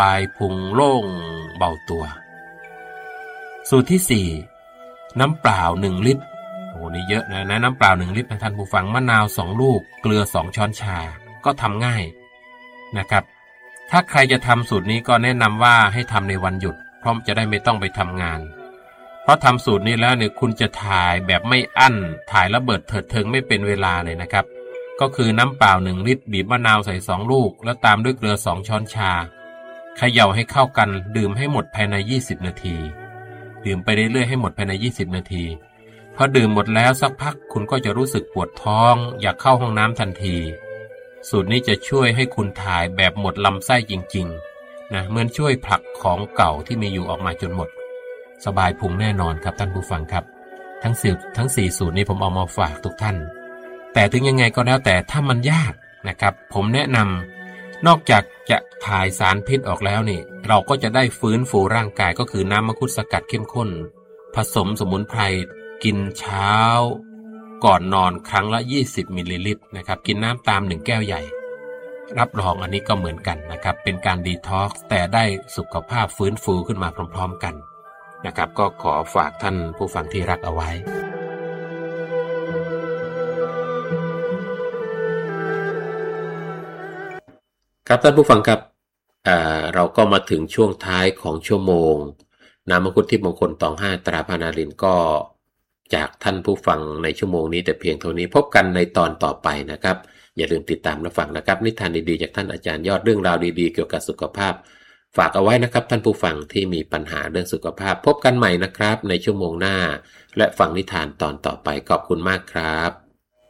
ปลายพุงโล่งเบาตัวสูตรที่4น้ำเปล่า1ลิตรโอ้นี่เยอะนะน้ำเปล่า1ลิตรนะท่านผู้ฟังมะนาว2ลูกเกลือ2ช้อนชาก็ทำง่ายนะครับถ้าใครจะทำสูตรนี้ก็แนะนำว่าให้ทำในวันหยุดเพราะจะได้ไม่ต้องไปทำงานเพราะทำสูตรนี้แล้วเนี่ยคุณจะถ่ายแบบไม่อั้นถ่ายระเบิดเถิดเทิงไม่เป็นเวลาเลยนะครับก็คือน้ำเปล่า1ลิตรบีบมะนาวใส่2ลูกแล้วตามด้วยเกลือ2ช้อนชาเขย่าให้เข้ากันดื่มให้หมดภายใน20นาทีดื่มไปเรื่อยๆให้หมดภายใน20นาทีพอดื่มหมดแล้วสักพักคุณก็จะรู้สึกปวดท้องอยากเข้าห้องน้ำทันทีสูตรนี้จะช่วยให้คุณถ่ายแบบหมดลำไส้จริงๆนะเหมือนช่วยผลักของเก่าที่มีอยู่ออกมาจนหมดสบายพุงแน่นอนครับท่านผู้ฟังครับทั้ง4สูตรนี้ผมเอามาฝากทุกท่านแต่ถึงยังไงก็แล้วแต่ถ้ามันยากนะครับผมแนะนำนอกจากจะถ่ายสารพิษออกแล้วนี่เราก็จะได้ฟื้นฟูร่างกายก็คือน้ำมังคุดสกัดเข้มข้นผสมสมุนไพรกินเช้าก่อนนอนครั้งละ20มิลลิลิตรนะครับกินน้ำตาม1แก้วใหญ่รับรองอันนี้ก็เหมือนกันนะครับเป็นการดีท็อกซ์แต่ได้สุขภาพฟื้นฟูขึ้นมาพร้อมๆกันนะครับก็ขอฝากท่านผู้ฟังที่รักเอาไว้ครับท่านผู้ฟังครับเราก็มาถึงช่วงท้ายของชั่วโมงน้ำมังคุดทิพย์มงคลตอง5ตราพานารินก็จากท่านผู้ฟังในชั่วโมงนี้แต่เพียงเท่านี้พบกันในตอนต่อไปนะครับอย่าลืมติดตามรับฟังนะครับนิทานดีๆจากท่านอาจารย์ยอดเรื่องราวดีๆเกี่ยวกับสุขภาพฝากเอาไว้นะครับท่านผู้ฟังที่มีปัญหาเรื่องสุขภาพพบกันใหม่นะครับในชั่วโมงหน้าและฟังนิทานตอนต่อไปขอบคุณมากครับ